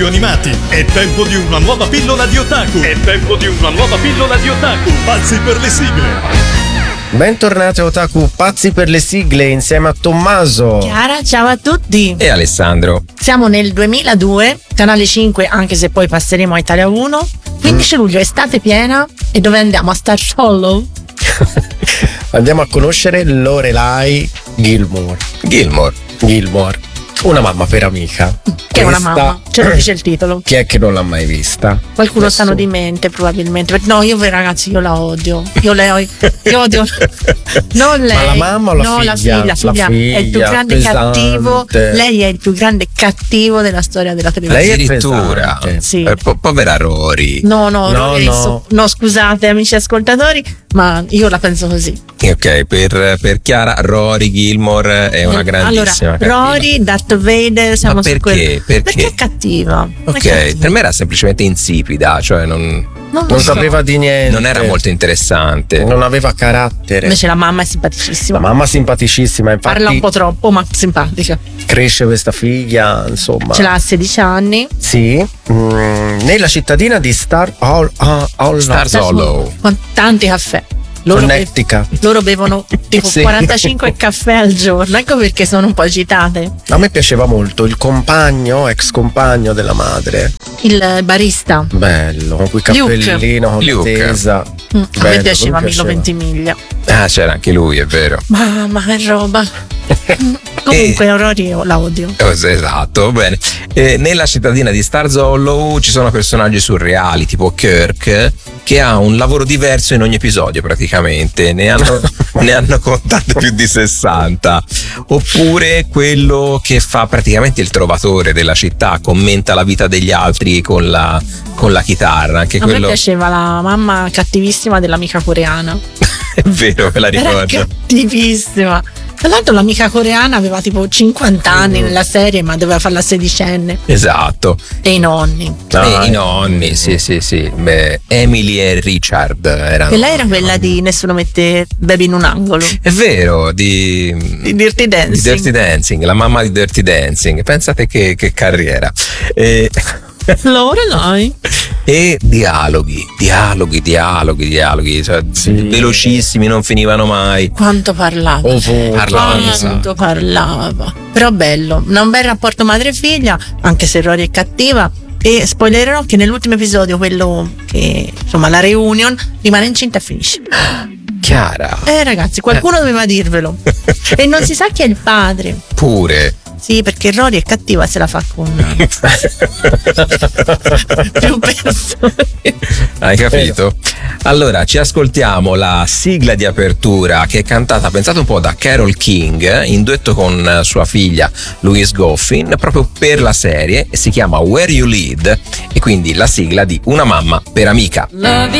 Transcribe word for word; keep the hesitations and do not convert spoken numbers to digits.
cartoni animati. È tempo di una nuova pillola di otaku. È tempo di una nuova pillola di otaku. Pazzi per le sigle. Bentornati a Otaku Pazzi per le sigle insieme a Tommaso, Chiara, ciao a tutti e Alessandro. Siamo nel duemiladue, Canale cinque, anche se poi passeremo a Italia uno. quindici luglio, estate piena. E dove andiamo? A Star Hollow? Andiamo a conoscere Lorelai Gilmore. Gilmore Gilmore Una mamma per amica. Che è una mamma, ce lo dice il titolo. Chi è che non l'ha mai vista? Qualcuno Nessuno. sano di mente probabilmente. No, io ragazzi, io la odio. Io le io odio. Non lei. Ma la mamma o la no, figlia? la figlia, la figlia, La figlia è il più grande pesante. cattivo. Lei è il più grande cattivo della storia della televisione. Lei è addirittura pesante. Sì. eh, po- povera Rory. No, no, No, Rory, no. so- no, scusate amici ascoltatori, ma io la penso così. Ok, per, per Chiara Rory Gilmore è una grandissima Allora, cattiva. Rory, Darth Vader, siamo Ma su perché? quel... Perché? Perché è cattiva. È Ok, cattiva. per me era semplicemente insipida, cioè non, Non, lo Non so. sapeva di niente. non era molto interessante. Non aveva carattere. Invece la mamma è simpaticissima. La mamma simpaticissima, infatti Parla un po' troppo, ma simpatica. cresce questa figlia, insomma. Ce l'ha a sedici anni. Sì, mm, nella cittadina di Star Hall, ah, Hall- Star Hollow. Con tanti caffè. Loro, be- Connecticut. loro bevono tipo Sì. quarantacinque caffè al giorno. Ecco perché sono un po' agitate. A me piaceva molto il compagno, ex compagno della madre. Il barista. Bello, con quel Luke. cappellino, con la Luke. tesa. Mm, a me Bello, piaceva mi Milo Ventimiglia. Ah, c'era anche lui, è vero. Mamma che roba. Mm, Comunque Rory io la odio. Eh, Esatto, bene. Eh, nella cittadina di Star Hollow ci sono personaggi surreali, tipo Kirk, che ha un lavoro diverso in ogni episodio praticamente. Ne hanno, ne hanno contate più di sessanta. Oppure quello che fa praticamente il trovatore della città, commenta la vita degli altri con la, con la chitarra. Anche A me quello piaceva la mamma cattivissima dell'amica coreana. è vero, me la Era ricordo. cattivissima. Tra l'altro l'amica coreana aveva tipo cinquanta anni Mm. nella serie, ma doveva fare la sedicenne. Esatto. E i nonni. Ah, e i nonni, sì, sì, sì. Beh, Emily e Richard erano. E lei era quella di Nessuno mette baby in un angolo. È vero, di, Di Dirty Dancing. di Dirty Dancing, la mamma di Dirty Dancing. Pensate che, che carriera. E, Lorelai. e dialoghi, dialoghi, dialoghi, dialoghi, cioè, Sì. velocissimi, non finivano mai. Quanto parlava. ovunque. Parlava. Quanto parlava. Però bello. Un bel rapporto madre-figlia, anche se Rory è cattiva. E spoilererò che nell'ultimo episodio, quello che insomma la reunion, rimane incinta e finisce. Chiara, Eh ragazzi, qualcuno doveva dirvelo. E non si sa chi è il padre. pure. Sì, perché Rory è cattiva, se la fa con più persone. Hai capito? Allora, ci ascoltiamo la sigla di apertura che è cantata, pensate un po', da Carole King in duetto con sua figlia Louise Goffin, proprio per la serie, e si chiama Where You Lead, e quindi la sigla di Una mamma per amica. Love